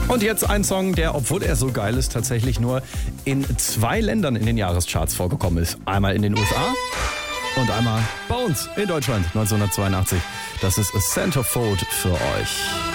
Und jetzt ein Song, der, obwohl er so geil ist, tatsächlich nur in 2 Ländern in den Jahrescharts vorgekommen ist. Einmal in den USA und einmal bei uns in Deutschland 1982. Das ist A Centerfold für euch.